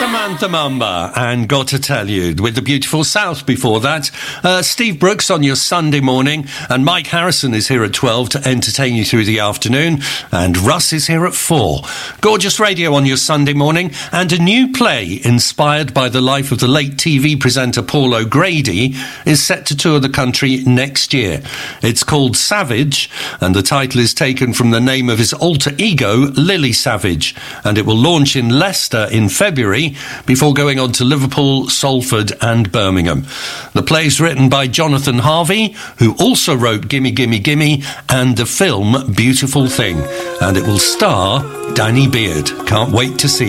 Samantha Mumba and Got to Tell You, with the beautiful South before that. Steve Brooks on your Sunday morning, and Mike Harrison is here at 12 to entertain you through the afternoon, and Russ is here at 4. Gorgeous radio on your Sunday morning, and a new play inspired by the life of the late TV presenter Paul O'Grady is set to tour the country next year. It's called Savage, and the title is taken from the name of his alter ego, Lily Savage, and it will launch in Leicester in February before going on to Liverpool, Salford and Birmingham. The play's written by Jonathan Harvey, who also wrote Gimme Gimme Gimme and the film Beautiful Thing, and it will star Danny Beard. Can't wait to see it.